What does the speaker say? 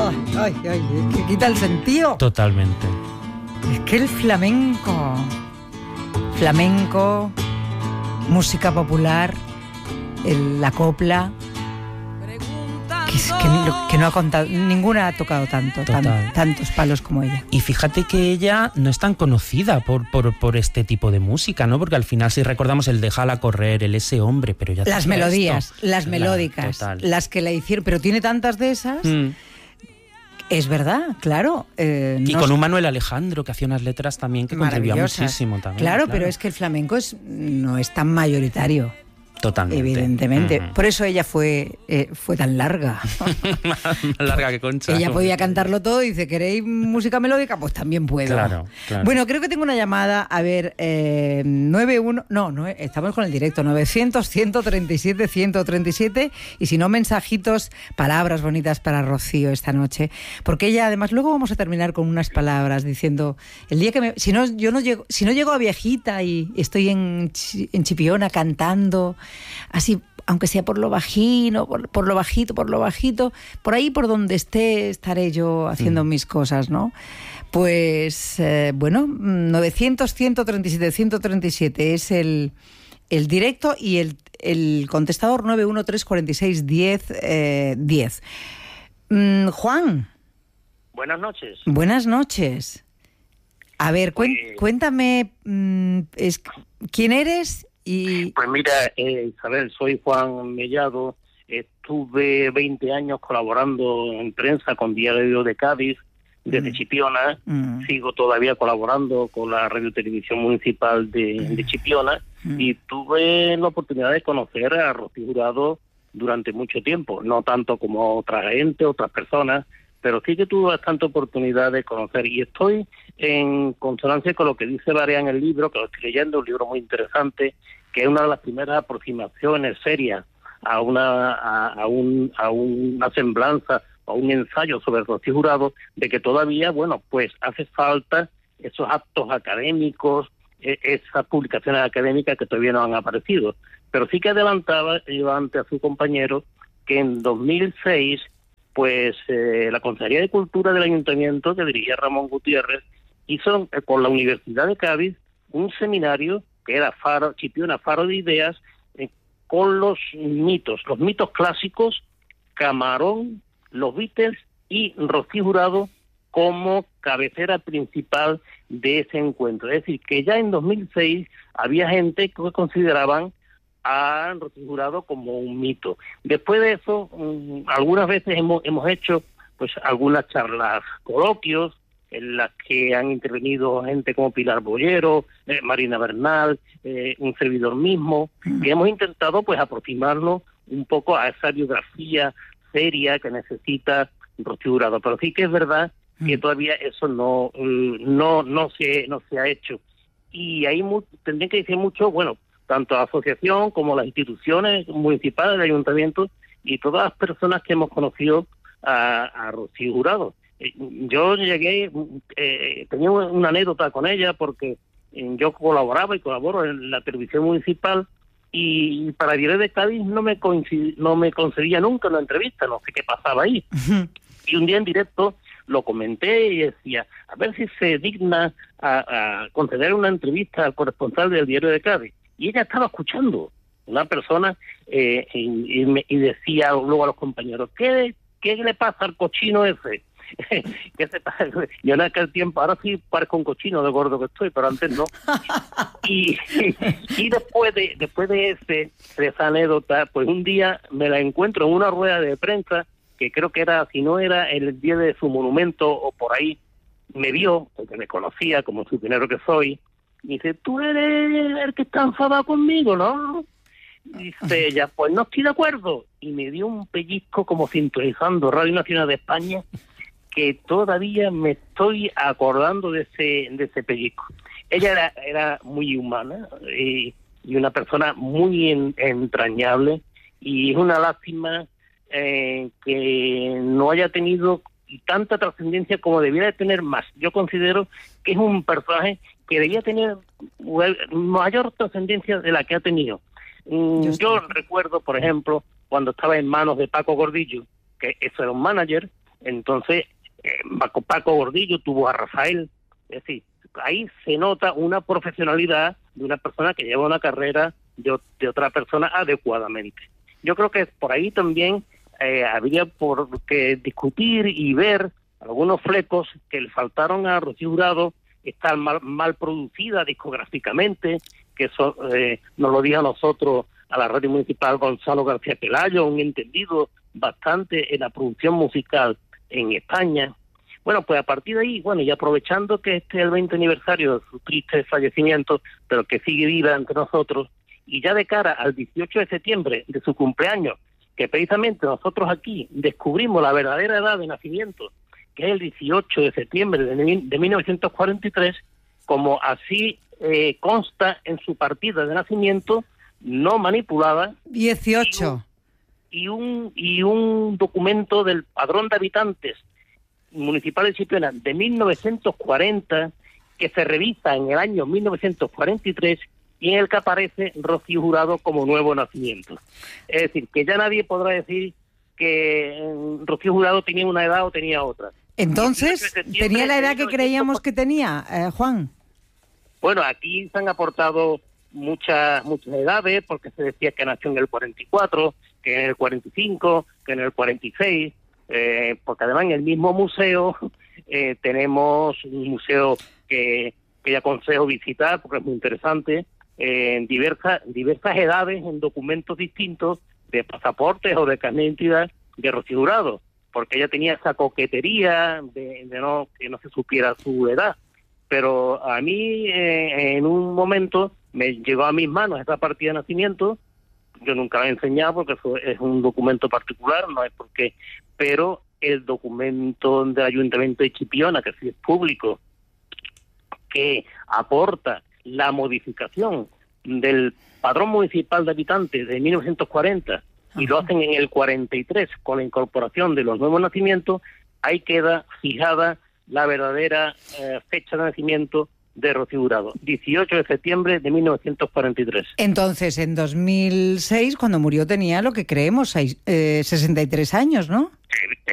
Ay, es que quita el sentido. Totalmente. Es que el flamenco, música popular, la copla, que no ha contado, ninguna ha tocado tantos palos como ella. Y fíjate que ella no es tan conocida por este tipo de música, ¿no? Porque al final, si recordamos el Déjala correr, el Ese hombre, pero ya... Las melodías, las Claro, melódicas, total. las que la hicieron, pero tiene tantas de esas... Es verdad, claro. Y con un Manuel Alejandro, que hacía unas letras también que contribuía muchísimo también. Claro, pero es que el flamenco no es tan mayoritario. Totalmente. Evidentemente. Por eso ella fue tan larga. Más larga que Concha. Ella podía cantarlo todo y dice, ¿queréis música melódica? Pues también puedo. Claro. Bueno, creo que tengo una llamada. A ver, 91... No, estamos con el directo. 900-137-137. Y si no, mensajitos, palabras bonitas para Rocío esta noche. Porque ella, además, luego vamos a terminar con unas palabras diciendo, el día que si no llego a viejita y estoy en Chipiona cantando... Así, aunque sea por lo bajito, por ahí por donde estaré yo haciendo mis cosas, ¿no? Pues, 900-137-137 es el directo y el contestador 913-46-10-10. Juan. Buenas noches. Buenas noches. A ver, cuéntame, ¿quién eres? Pues mira, Isabel, soy Juan Mellado. Estuve 20 años colaborando en prensa con Diario de Cádiz desde Chipiona. Sigo todavía colaborando con la Radio Televisión Municipal de Chipiona y tuve la oportunidad de conocer a Rocío Jurado durante mucho tiempo, no tanto como otra gente, otras personas, pero sí que tuve bastante oportunidad de conocer, y estoy en consonancia con lo que dice Barea en el libro, que lo estoy leyendo, un libro muy interesante, que es una de las primeras aproximaciones serias a una semblanza, a un ensayo sobre Rocío Jurado, de que todavía, pues hace falta esos actos académicos, esas publicaciones académicas que todavía no han aparecido. Pero sí que adelantaba yo ante a su compañero que en 2006 pues la Consejería de Cultura del Ayuntamiento, que dirigía Ramón Gutiérrez, hizo con la Universidad de Cádiz un seminario que era Chipiona Faro de Ideas, con los mitos clásicos, Camarón, los Beatles y Rocío Jurado como cabecera principal de ese encuentro. Es decir, que ya en 2006 había gente que consideraban a Rocío Jurado como un mito. Después de eso, algunas veces hemos hecho pues algunas charlas, coloquios, en las que han intervenido gente como Pilar Bollero, Marina Bernal, un servidor mismo, que hemos intentado pues aproximarnos un poco a esa biografía seria que necesita Rocío Jurado. Pero sí que es verdad que todavía eso no se ha hecho. Y ahí tendría que decir mucho, tanto la asociación como las instituciones municipales, el ayuntamiento y todas las personas que hemos conocido a Rocío Jurado. Yo llegué, tenía una anécdota con ella porque yo colaboraba y colaboro en la televisión municipal, y para Diario de Cádiz no me concedía nunca una entrevista, no sé qué pasaba ahí. Y un día en directo lo comenté y decía, a ver si se digna a conceder una entrevista al corresponsal del Diario de Cádiz. Y ella estaba escuchando, una persona, y decía luego a los compañeros, ¿qué le pasa al cochino ese? ¿Qué se pasa? Yo en aquel tiempo, ahora sí parezco un cochino de gordo que estoy, pero antes no. Y después de esa anécdota, pues un día me la encuentro en una rueda de prensa, que creo que era, si no era el día de su monumento o por ahí, me vio, porque me conocía como supinero que soy, y dice, ¿tú eres el que está enfadado conmigo, no? Dice ella, pues no estoy de acuerdo. Y me dio un pellizco como sintonizando Radio Nacional de España, que todavía me estoy acordando de ese pellizco. Ella era muy humana y una persona muy entrañable, y es una lástima que no haya tenido tanta trascendencia como debiera de tener más. Yo considero que es un personaje que debía tener mayor trascendencia de la que ha tenido. Yo recuerdo, por ejemplo, cuando estaba en manos de Paco Gordillo, que eso era un manager, Entonces, Paco Gordillo tuvo a Rafael. Es decir, ahí se nota una profesionalidad de una persona que lleva una carrera de otra persona adecuadamente. Yo creo que por ahí también habría por que discutir y ver algunos flecos que le faltaron a Rocío Jurado. Está mal producida discográficamente, que eso nos lo dijo a nosotros, a la radio municipal, Gonzalo García Pelayo, un entendido bastante en la producción musical en España. Bueno, pues a partir de ahí, bueno, y aprovechando que este es el 20 aniversario de su triste fallecimiento, pero que sigue viva entre nosotros, y ya de cara al 18 de septiembre de su cumpleaños, que precisamente nosotros aquí descubrimos la verdadera edad de nacimiento, que es el 18 de septiembre de 1943, como así consta en su partida de nacimiento, no manipulada. 18. Y un documento del Padrón de Habitantes Municipal de Chipiona de 1940, que se revisa en el año 1943, y en el que aparece Rocío Jurado como nuevo nacimiento. Es decir, que ya nadie podrá decir que Rocío Jurado tenía una edad o tenía otra. Entonces, ¿tenía la edad que creíamos que tenía, Juan? Bueno, aquí se han aportado muchas edades, porque se decía que nació en el 44, que en el 45, que en el 46, porque además en el mismo museo tenemos un museo que yo aconsejo visitar, porque es muy interesante, en diversas edades, en documentos distintos, de pasaportes o de carnet de identidad de Rocío Jurado, porque ella tenía esa coquetería de que no se supiera su edad. Pero a mí, en un momento, me llegó a mis manos esa partida de nacimiento. Yo nunca la he enseñado porque eso es un documento particular, no es porque... Pero el documento del Ayuntamiento de Chipiona, que sí es público, que aporta la modificación del Padrón Municipal de Habitantes de 1940, y lo hacen en el 43 con la incorporación de los nuevos nacimientos, ahí queda fijada la verdadera fecha de nacimiento de Rocío Jurado, 18 de septiembre de 1943. Entonces, en 2006, cuando murió, tenía lo que creemos, 63 años, ¿no?